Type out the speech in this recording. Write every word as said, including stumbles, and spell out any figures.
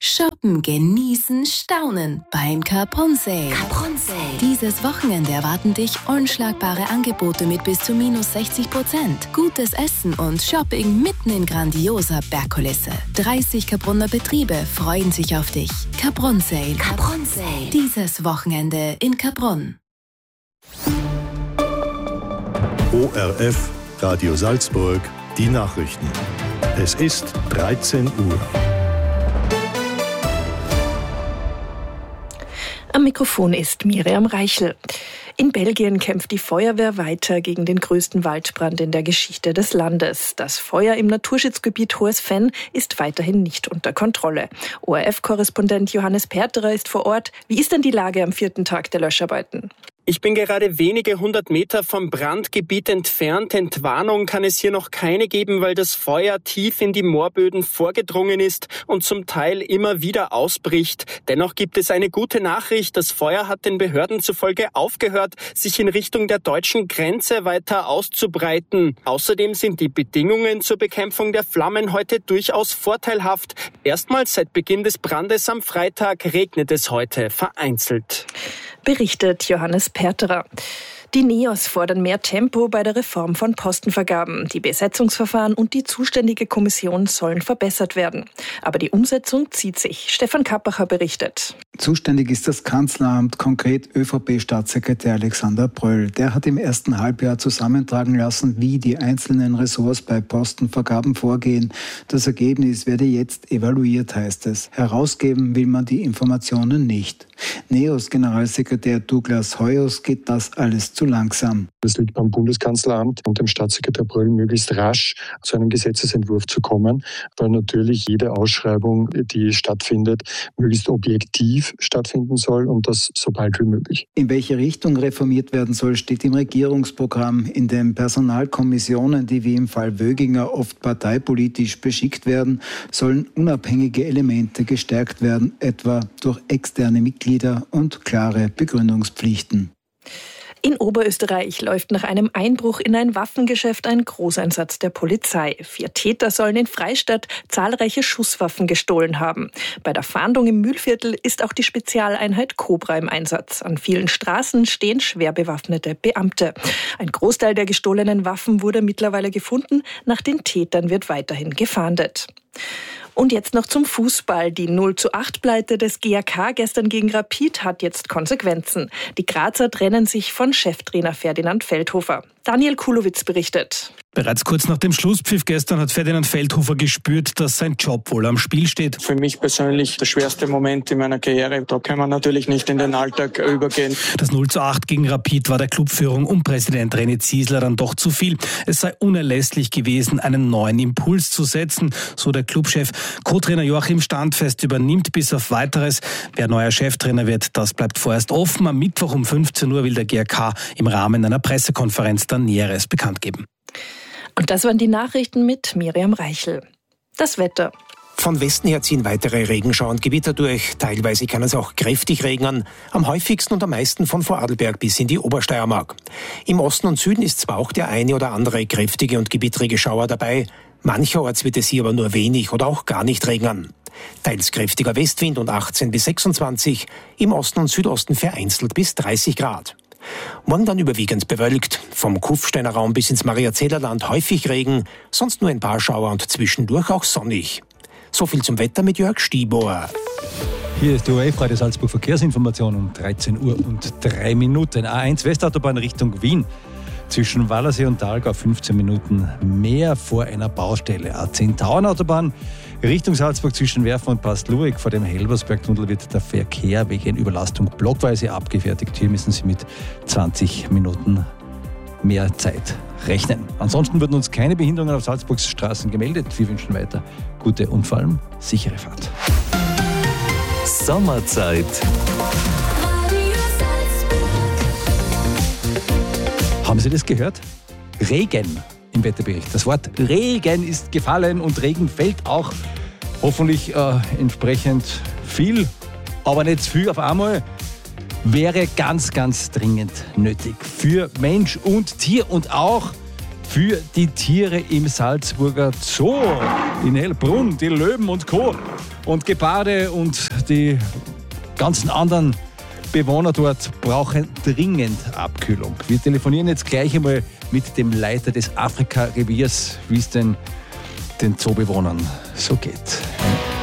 Shoppen, genießen, staunen beim Capron Sale. Capron Sale. Dieses Wochenende erwarten dich unschlagbare Angebote mit bis zu minus sechzig Prozent. Gutes Essen und Shopping mitten in grandioser Bergkulisse. dreißig Capronner Betriebe freuen sich auf dich. Capron Sale. Capron Sale. Dieses Wochenende in Capron. O R F, Radio Salzburg, die Nachrichten. Es ist dreizehn Uhr. Am Mikrofon ist Miriam Reichel. In Belgien kämpft die Feuerwehr weiter gegen den größten Waldbrand in der Geschichte des Landes. Das Feuer im Naturschutzgebiet Hohes Venn ist weiterhin nicht unter Kontrolle. O R F-Korrespondent Johannes Perterer ist vor Ort. Wie ist denn die Lage am vierten Tag der Löscharbeiten? Ich bin gerade wenige hundert Meter vom Brandgebiet entfernt. Entwarnung kann es hier noch keine geben, weil das Feuer tief in die Moorböden vorgedrungen ist und zum Teil immer wieder ausbricht. Dennoch gibt es eine gute Nachricht. Das Feuer hat den Behörden zufolge aufgehört, sich in Richtung der deutschen Grenze weiter auszubreiten. Außerdem sind die Bedingungen zur Bekämpfung der Flammen heute durchaus vorteilhaft. Erstmals seit Beginn des Brandes am Freitag regnet es heute vereinzelt. Berichtet Johannes Perterer. Die NEOS fordern mehr Tempo bei der Reform von Postenvergaben. Die Besetzungsverfahren und die zuständige Kommission sollen verbessert werden. Aber die Umsetzung zieht sich. Stefan Kappacher berichtet. Zuständig ist das Kanzleramt, konkret ÖVP-Staatssekretär Alexander Bröll. Der hat im ersten Halbjahr zusammentragen lassen, wie die einzelnen Ressorts bei Postenvergaben vorgehen. Das Ergebnis werde jetzt evaluiert, heißt es. Herausgeben will man die Informationen nicht. NEOS-Generalsekretär Douglas Hoyos geht das alles zu langsam. Es liegt beim Bundeskanzleramt und dem Staatssekretär Bröll, möglichst rasch zu einem Gesetzesentwurf zu kommen, weil natürlich jede Ausschreibung, die stattfindet, möglichst objektiv stattfinden soll und das so bald wie möglich. In welche Richtung reformiert werden soll, steht im Regierungsprogramm. In den Personalkommissionen, die wie im Fall Wöginger oft parteipolitisch beschickt werden, sollen unabhängige Elemente gestärkt werden, etwa durch externe Mitglieder und klare Begründungspflichten. In Oberösterreich läuft nach einem Einbruch in ein Waffengeschäft ein Großeinsatz der Polizei. Vier Täter sollen in Freistadt zahlreiche Schusswaffen gestohlen haben. Bei der Fahndung im Mühlviertel ist auch die Spezialeinheit Cobra im Einsatz. An vielen Straßen stehen schwer bewaffnete Beamte. Ein Großteil der gestohlenen Waffen wurde mittlerweile gefunden. Nach den Tätern wird weiterhin gefahndet. Und jetzt noch zum Fußball. Die null zu acht Pleite des G A K gestern gegen Rapid hat jetzt Konsequenzen. Die Grazer trennen sich von Cheftrainer Ferdinand Feldhofer. Daniel Kulowitz berichtet. Bereits kurz nach dem Schlusspfiff gestern hat Ferdinand Feldhofer gespürt, dass sein Job wohl am Spiel steht. Für mich persönlich der schwerste Moment in meiner Karriere. Da kann man natürlich nicht in den Alltag übergehen. Das null zu acht gegen Rapid war der Clubführung um Präsident René Ziesler dann doch zu viel. Es sei unerlässlich gewesen, einen neuen Impuls zu setzen, so der Clubchef. Co-Trainer Joachim Standfest übernimmt bis auf Weiteres. Wer neuer Cheftrainer wird, das bleibt vorerst offen. Am Mittwoch um fünfzehn Uhr will der G A K im Rahmen einer Pressekonferenz dann Näheres bekannt geben. Und das waren die Nachrichten mit Miriam Reichel. Das Wetter. Von Westen her ziehen weitere Regenschauer und Gewitter durch. Teilweise kann es auch kräftig regnen. Am häufigsten und am meisten von Vorarlberg bis in die Obersteiermark. Im Osten und Süden ist zwar auch der eine oder andere kräftige und gewittrige Schauer dabei. Mancherorts wird es hier aber nur wenig oder auch gar nicht regnen. Teils kräftiger Westwind und achtzehn bis sechsundzwanzig. Im Osten und Südosten vereinzelt bis dreißig Grad. Morgen dann überwiegend bewölkt. Vom Kufsteiner Raum bis ins Mariazellerland häufig Regen, sonst nur ein paar Schauer und zwischendurch auch sonnig. So viel zum Wetter mit Jörg Stiebauer. Hier ist die O R F Radio Salzburg Verkehrsinformation um dreizehn Uhr und drei Minuten. A eins Westautobahn Richtung Wien. Zwischen Wallersee und Thalgau fünfzehn Minuten mehr vor einer Baustelle. A zehn Tauernautobahn Richtung Salzburg zwischen Werfen und Pastlurig. Vor dem Helbersbergtunnel wird der Verkehr wegen Überlastung blockweise abgefertigt. Hier müssen Sie mit zwanzig Minuten mehr Zeit rechnen. Ansonsten wurden uns keine Behinderungen auf Salzburgs Straßen gemeldet. Wir wünschen weiter gute und vor allem sichere Fahrt. Sommerzeit. Haben Sie das gehört? Regen im Wetterbericht. Das Wort Regen ist gefallen und Regen fällt auch hoffentlich äh, entsprechend viel, aber nicht zu viel auf einmal. Wäre ganz, ganz dringend nötig für Mensch und Tier und auch für die Tiere im Salzburger Zoo. In Hellbrunn, die Löwen und Co. Und Gepard und die ganzen anderen Bewohner dort brauchen dringend Abkühlung. Wir telefonieren jetzt gleich einmal mit dem Leiter des Afrika-Reviers, wie es denn den Zoobewohnern so geht.